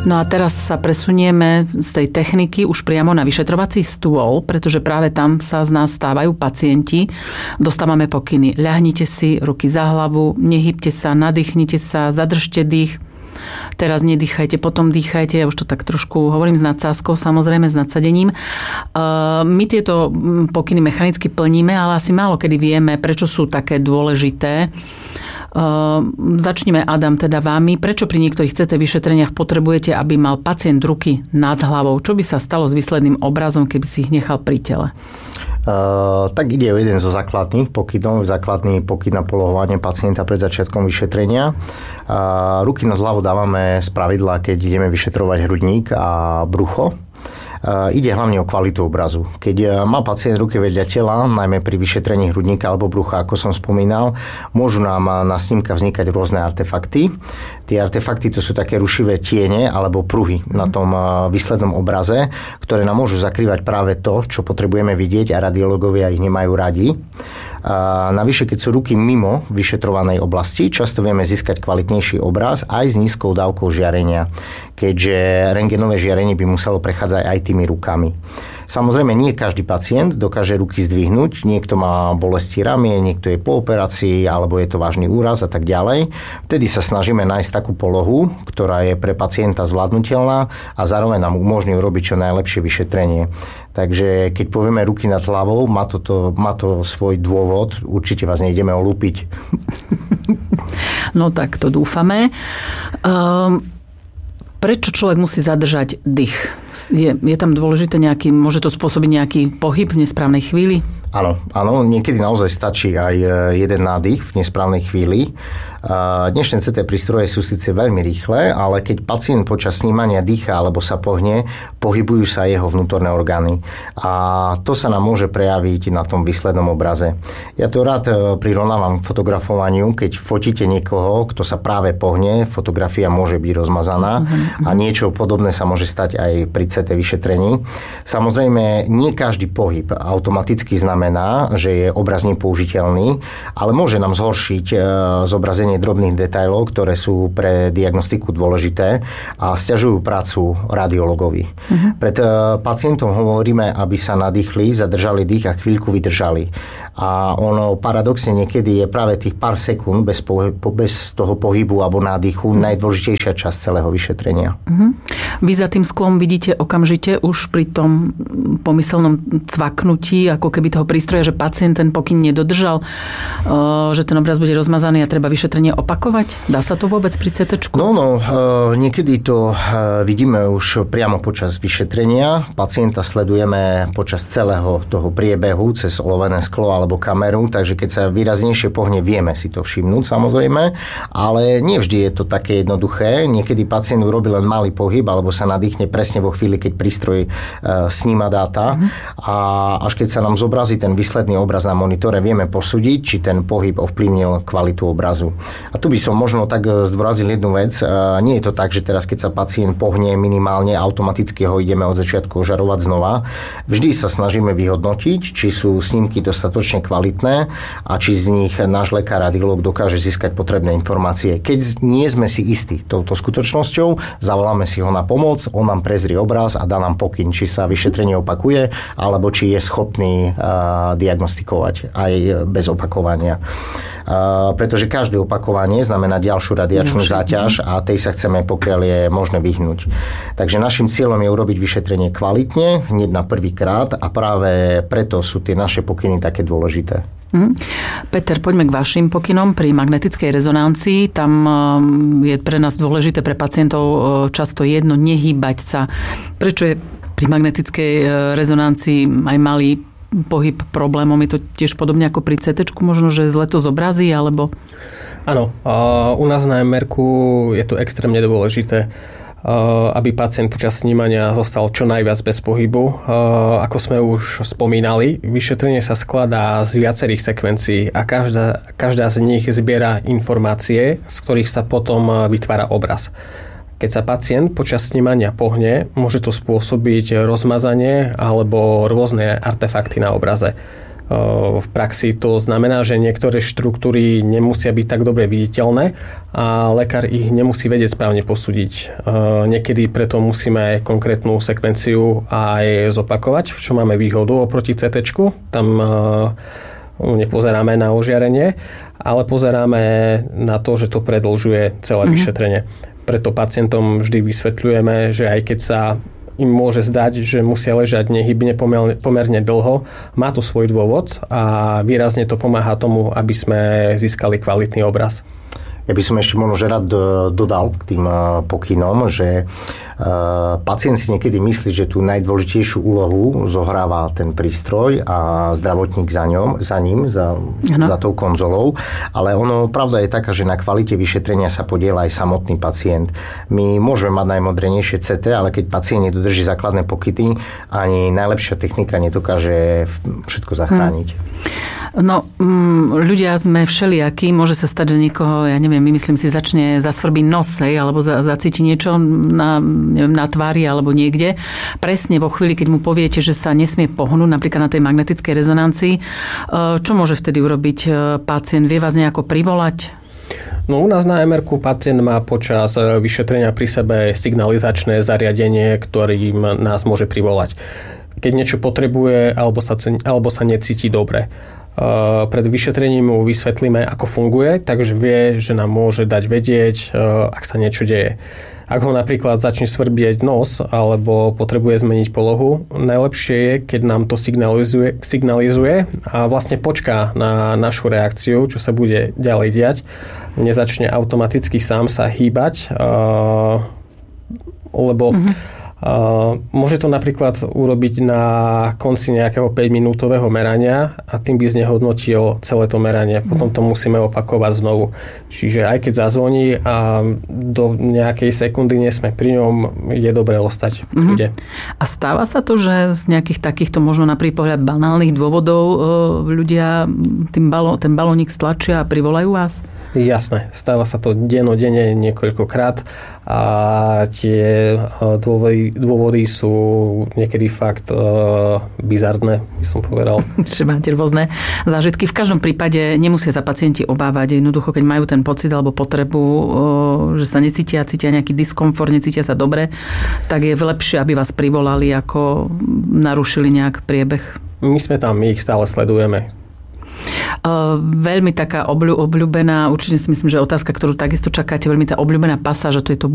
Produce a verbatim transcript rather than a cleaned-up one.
No a teraz sa presunieme z tej techniky už priamo na vyšetrovací stôl, pretože práve tam sa z nás stávajú pacienti. Dostávame pokyny. Ľahnite si, ruky za hlavu, nehybte sa, nadýchnite sa, zadržte dých. Teraz nedýchajte, potom dýchajte. Ja už to tak trošku hovorím s nadsázkou, samozrejme s nadsadením. My tieto pokyny mechanicky plníme, ale asi málo kedy vieme, prečo sú také dôležité. Uh, začneme, Adam, teda vámi. Prečo pri niektorých cé té vyšetreniach potrebujete, aby mal pacient ruky nad hlavou? Čo by sa stalo s výsledným obrazom, keby si ich nechal pri tele? Uh, tak ide o jeden zo základných pokynov, základný pokyn na polohovanie pacienta pred začiatkom vyšetrenia. Uh, ruky nad hlavou dávame spravidla, keď ideme vyšetrovať hrudník a brucho. Ide hlavne o kvalitu obrazu. Keď má pacient ruky vedľa tela, najmä pri vyšetrení hrudníka alebo brucha, ako som spomínal, môžu nám na snímkach vznikať rôzne artefakty. Tie artefakty to sú také rušivé tiene alebo pruhy na tom výslednom obraze, ktoré nám môžu zakrývať práve to, čo potrebujeme vidieť a radiológovia ich nemajú radi. A navyše, keď sú ruky mimo vyšetrovanej oblasti, často vieme získať kvalitnejší obraz aj s nízkou dávkou žiarenia, keďže rentgenové žiarenie by muselo prechádzať aj tými rukami. Samozrejme, nie každý pacient dokáže ruky zdvihnúť. Niekto má bolesti ramien, niekto je po operácii, alebo je to vážny úraz a tak ďalej. Vtedy sa snažíme nájsť takú polohu, ktorá je pre pacienta zvládnutelná a zároveň nám umožní urobiť čo najlepšie vyšetrenie. Takže keď povieme ruky nad hlavou, má to, to, má to svoj dôvod. Určite vás nejdeme olúpiť. No tak to dúfame. Um... Prečo človek musí zadržať dých? Je, je tam dôležité nejaký, môže to spôsobiť nejaký pohyb v nesprávnej chvíli? Áno, áno, niekedy naozaj stačí aj jeden nádych v nesprávnej chvíli. Dnešné cé té prístroje sú síce veľmi rýchle, ale keď pacient počas snímania dýcha alebo sa pohne, pohybujú sa jeho vnútorné orgány. A to sa nám môže prejaviť na tom výslednom obraze. Ja to rád prirovnávam k fotografovaniu. Keď fotíte niekoho, kto sa práve pohne, fotografia môže byť rozmazaná a niečo podobné sa môže stať aj pri cé té vyšetrení. Samozrejme, nie každý pohyb automaticky znamená, že je obraz nepoužiteľný, ale môže nám zhoršiť zobrazenie drobných detailov, ktoré sú pre diagnostiku dôležité a sťažujú prácu radiologovi. Uh-huh. Pred pacientom hovoríme, aby sa nadýchli, zadržali dých a chvíľku vydržali. A ono paradoxne niekedy je práve tých pár sekúnd bez, pohy- bez toho pohybu alebo nádychu najdôležitejšia časť celého vyšetrenia. Uh-huh. Vy za tým sklom vidíte okamžite už pri tom pomyselnom cvaknutí, ako keby toho prístroja, že pacient ten pokyn nedodržal, že ten obraz bude rozmazaný a treba vyšetrenie opakovať? Dá sa to vôbec pri cé téčku? No, no, niekedy to vidíme už priamo počas vyšetrenia. Pacienta sledujeme počas celého toho priebehu cez olovené sklo alebo kameru, takže keď sa výraznejšie pohne, vieme si to všimnúť samozrejme, ale nie vždy je to také jednoduché. Niekedy pacient urobí len malý pohyb alebo sa nadýchne presne vo chvíli, keď prístroj sníma dáta mm. a až keď sa nám zobrazí ten výsledný obraz na monitore, vieme posúdiť, či ten pohyb ovplyvnil kvalitu obrazu. A tu by som možno tak zdôraznil jednu vec. Nie je to tak, že teraz, keď sa pacient pohne minimálne, automaticky ho ideme od začiatku ožarovať znova. Vždy sa snažíme vyhodnotiť, či sú snímky dostatočne kvalitné a či z nich náš lekár radiológ dokáže získať potrebné informácie. Keď nie sme si istí touto skutočnosťou, zavoláme si ho na pomoc, on nám prezrie obraz a dá nám pokyn, či sa vyšetrenie opakuje, alebo či je schopný uh, diagnostikovať aj bez opakovania. Uh, pretože každé opakovanie znamená ďalšiu radiačnú záťaž a tej sa chceme, pokiaľ je možné, vyhnúť. Takže našim cieľom je urobiť vyšetrenie kvalitne, hneď na prvý krát a práve preto sú tie naše pokyny také dôležité. Mm. Peter, poďme k vašim pokynom pri magnetickej rezonancii. Tam je pre nás dôležité, pre pacientov často jedno, nehýbať sa. Prečo je pri magnetickej rezonancii aj malý pohyb problémom? Je to tiež podobne ako pri cé téčku, možno, že zle to zobrazí, alebo... Áno, u nás na em erku je to extrémne dôležité, aby pacient počas snímania zostal čo najviac bez pohybu. Ako sme už spomínali, vyšetrenie sa skladá z viacerých sekvencií a každá, každá z nich zbiera informácie, z ktorých sa potom vytvára obraz. Keď sa pacient počas snímania pohne, môže to spôsobiť rozmazanie alebo rôzne artefakty na obraze. V praxi to znamená, že niektoré štruktúry nemusia byť tak dobre viditeľné a lekár ich nemusí vedieť správne posúdiť. Niekedy preto musíme konkrétnu sekvenciu aj zopakovať, v čom máme výhodu oproti cé téčku. Tam nepozeráme na ožiarenie, ale pozeráme na to, že to predĺžuje celé mm-hmm. vyšetrenie. Preto pacientom vždy vysvetľujeme, že aj keď sa im môže zdať, že musia ležať nehybne pomerne dlho. Má to svoj dôvod a výrazne to pomáha tomu, aby sme získali kvalitný obraz. Ja by som ešte možno že rád dodal k tým pokynom, že pacient si niekedy myslí, že tú najdôležitejšiu úlohu zohráva ten prístroj a zdravotník za, ňom, za ním, za, za tou konzolou, ale ono, pravda je taká, že na kvalite vyšetrenia sa podieľa aj samotný pacient. My môžeme mať najmodernejšie cé té, ale keď pacient nedodrží základné pokyty, ani najlepšia technika nedokáže všetko zachrániť. No, mm, ľudia sme všelijakí, môže sa stať, že niekoho, ja neviem, myslím si, začne zasvrbiť nos, hej, alebo za, zacíti niečo na, neviem, na tvári alebo niekde. Presne vo chvíli, keď mu poviete, že sa nesmie pohnúť, napríklad na tej magnetickej rezonancii, čo môže vtedy urobiť pacient? Vie vás nejako privolať? No u nás na em erku pacient má počas vyšetrenia pri sebe signalizačné zariadenie, ktorým nás môže privolať. Keď niečo potrebuje alebo sa, alebo sa necíti dobre. Pred vyšetrením mu vysvetlíme, ako funguje, takže vie, že nám môže dať vedieť, ak sa niečo deje. Ak ho napríklad začne svrbieť nos alebo potrebuje zmeniť polohu, najlepšie je, keď nám to signalizuje, signalizuje a vlastne počká na našu reakciu, čo sa bude ďalej diať. Nezačne automaticky sám sa hýbať, lebo mm-hmm. Uh, môže to napríklad urobiť na konci nejakého päťminútového merania a tým by znehodnotil celé to meranie. Potom to musíme opakovať znovu. Čiže aj keď zazvoní a do nejakej sekundy nie sme pri ňom, je dobré ostať v kľude. A stáva sa to, že z nejakých takýchto možno na prvý pohľad banálnych dôvodov ľudia tým balo, ten balónik stlačia a privolajú vás? Jasné, stáva sa to dennodenne niekoľkokrát a tie dôvody, dôvody sú niekedy fakt uh, bizardné, by som povedal. Že máte rôzne zážitky. V každom prípade nemusia sa pacienti obávať. Jednoducho, keď majú ten pocit alebo potrebu, uh, že sa necítia, cítia nejaký diskomfort, necítia sa dobre, tak je lepšie, aby vás privolali, ako narušili nejak priebeh. My sme tam, my ich stále sledujeme. Uh, veľmi taká obľú, obľúbená, určite si myslím, že otázka, ktorú takisto čakáte, veľmi tá obľúbená pasáž, a to je to